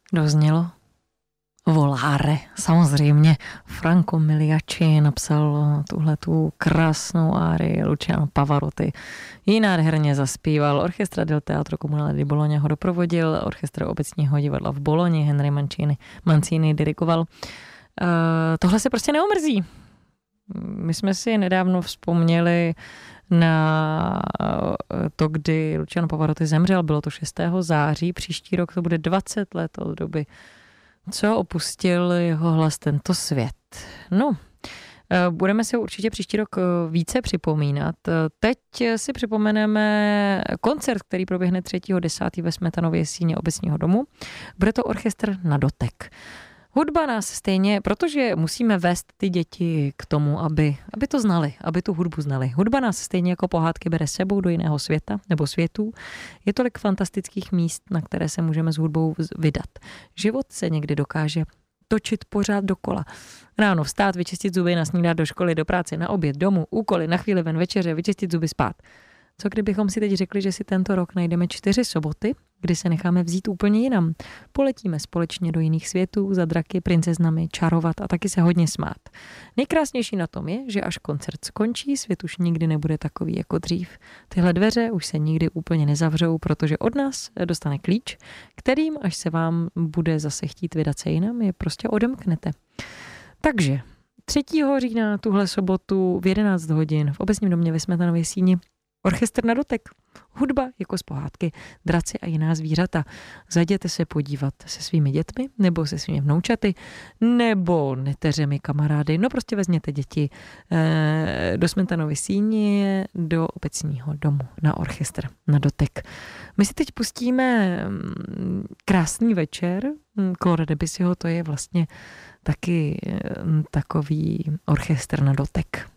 Doznělo Volare, samozřejmě. Franco Miliacci napsal tuhletu krásnou árii, Luciano Pavarotti ji nádherně zaspíval. Orchestra del Teatro Comunale di Bologna ho doprovodil, orchestr obecního divadla v Bologni Henry Mancini dirigoval. Tohle se prostě neomrzí. My jsme si nedávno vzpomněli na to, kdy Luciano Pavarotti zemřel, bylo to 6. září, příští rok to bude 20 let od doby, co opustil jeho hlas tento svět. No, budeme si určitě příští rok více připomínat. Teď si připomeneme koncert, který proběhne 3.10. ve Smetanově síně obecního domu. Bude to orchestr na dotek. Hudba nás stejně, protože musíme vést ty děti k tomu, aby to znali, aby tu hudbu znali. Hudba nás stejně jako pohádky bere sebou do jiného světa nebo světů. Je tolik fantastických míst, na které se můžeme s hudbou vydat. Život se někdy dokáže točit pořád dokola. Ráno vstát, vyčistit zuby, nasnídat do školy, do práce, na oběd, domů, úkoly, na chvíli ven, večeře, vyčistit zuby, spát. Co kdybychom si teď řekli, že si tento rok najdeme 4 soboty, kdy se necháme vzít úplně jinam. Poletíme společně do jiných světů, za draky, princeznami, čarovat a taky se hodně smát. Nejkrásnější na tom je, že až koncert skončí, svět už nikdy nebude takový jako dřív. Tyhle dveře už se nikdy úplně nezavřou, protože od nás dostane klíč, kterým, až se vám bude zase chtít vydat se jinam, je prostě odemknete. Takže 3. října tuhle sobotu v 11 hodin v obecním domě ve Smetanově síni orchestr na dotek. Hudba jako z pohádky, draci a jiná zvířata. Zajděte se podívat se svými dětmi, nebo se svými vnoučaty, nebo neteřemi kamarády. No prostě vezměte děti do Smetanovy síně, do obecního domu na orchestr na dotek. My si teď pustíme krásný večer. Claude Debussyho, to je vlastně taky takový orchestr na dotek.